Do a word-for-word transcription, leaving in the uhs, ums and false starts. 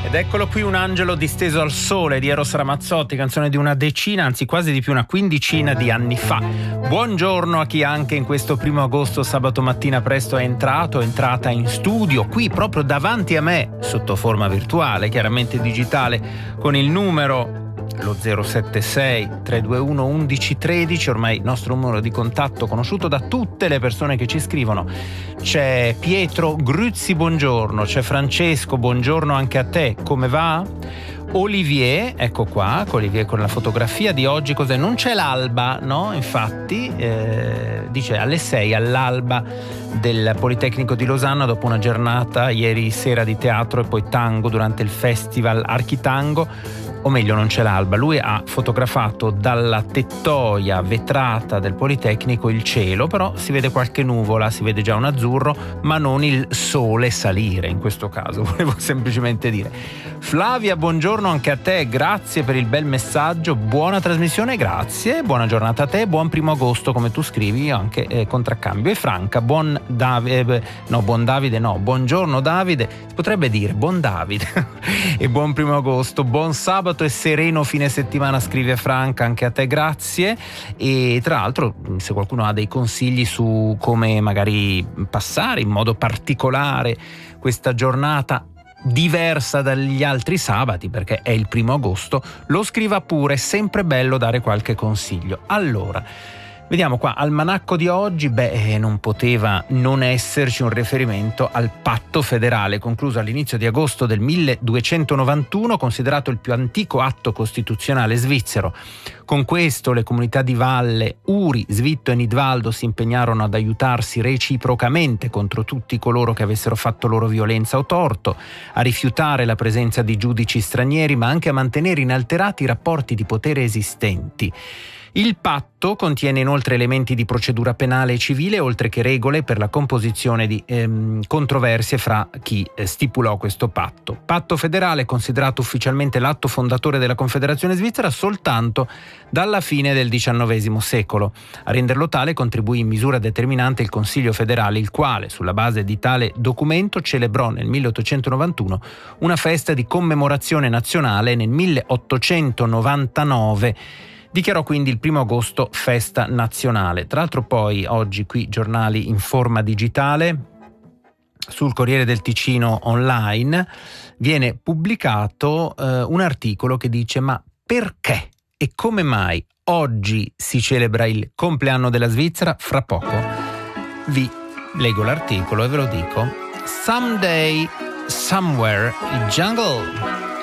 Ed eccolo qui, Un angelo disteso al sole di Eros Ramazzotti, canzone di una decina, anzi quasi di più, una quindicina di anni fa. Buongiorno a chi anche in questo primo agosto, sabato mattina presto, è entrato, è entrata in studio, qui proprio davanti a me, sotto forma virtuale, chiaramente digitale, con il numero lo zero sette sei tre due uno undici tredici, ormai il nostro numero di contatto conosciuto da tutte le persone che ci scrivono. C'è Pietro Gruzzi, buongiorno, c'è Francesco, buongiorno anche a te, come va? Olivier, ecco qua, Olivier con la fotografia di oggi, cos'è? Non c'è l'alba, no? Infatti, eh, dice alle sei all'alba del Politecnico di Losanna, dopo una giornata ieri sera di teatro e poi tango durante il festival Architango. O meglio, non c'è l'alba, lui ha fotografato dalla tettoia vetrata del Politecnico il cielo, però si vede qualche nuvola, si vede già un azzurro, ma non il sole salire in questo caso, volevo semplicemente dire. Flavia, buongiorno anche a te, grazie per il bel messaggio, buona trasmissione, grazie, buona giornata a te, buon primo agosto come tu scrivi, anche eh, contraccambio. E Franca, buon Davide, no, buon Davide no, buongiorno Davide, si potrebbe dire buon Davide e buon primo agosto, buon sabato e sereno fine settimana, scrive Franca, anche a te grazie. E tra l'altro, se qualcuno ha dei consigli su come magari passare in modo particolare questa giornata diversa dagli altri sabati, perché è il primo agosto, lo scriva pure, è sempre bello dare qualche consiglio. Allora, vediamo qua, almanacco di oggi, beh, non poteva non esserci un riferimento al patto federale, concluso all'inizio di agosto del milleduecentonovantuno, considerato il più antico atto costituzionale svizzero. Con questo le comunità di valle Uri, Svitto e Nidvaldo si impegnarono ad aiutarsi reciprocamente contro tutti coloro che avessero fatto loro violenza o torto, a rifiutare la presenza di giudici stranieri, ma anche a mantenere inalterati i rapporti di potere esistenti. Il patto contiene inoltre elementi di procedura penale e civile, oltre che regole per la composizione di ehm, controversie fra chi eh, stipulò questo patto. Patto federale considerato ufficialmente l'atto fondatore della Confederazione Svizzera soltanto dalla fine del diciannovesimo secolo. A renderlo tale contribuì in misura determinante il Consiglio federale, il quale, sulla base di tale documento, celebrò nel milleottocentonovantuno una festa di commemorazione nazionale. Nel milleottocentonovantanove dichiarò quindi il primo agosto festa nazionale. Tra l'altro poi oggi qui giornali in forma digitale, sul Corriere del Ticino online viene pubblicato eh, un articolo che dice: ma perché e come mai oggi si celebra il compleanno della Svizzera? Fra poco vi leggo l'articolo e ve lo dico. Someday, somewhere, jungle.